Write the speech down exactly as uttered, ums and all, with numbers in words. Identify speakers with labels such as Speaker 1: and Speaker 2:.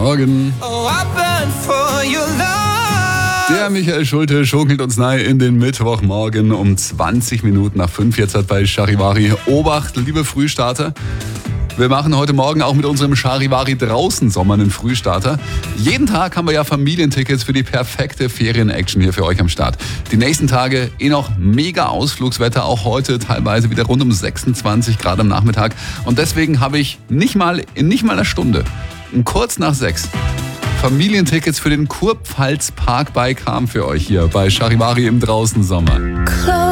Speaker 1: Morgen. Der Michael Schulte schunkelt uns nahe in den Mittwochmorgen um zwanzig Minuten nach fünf. Jetzt hat bei Charivari Obacht, liebe Frühstarter. Wir machen heute Morgen auch mit unserem Charivari draußen Sommer einen Frühstarter. Jeden Tag haben wir ja Familientickets für die perfekte Ferien-Action hier für euch am Start. Die nächsten Tage eh noch mega Ausflugswetter, auch heute teilweise wieder rund um sechsundzwanzig Grad am Nachmittag. Und deswegen habe ich nicht mal in nicht mal einer Stunde, um kurz nach sechs, Familientickets für den Kurpfalz Park bei Cham für euch hier bei Charivari im draußen Sommer.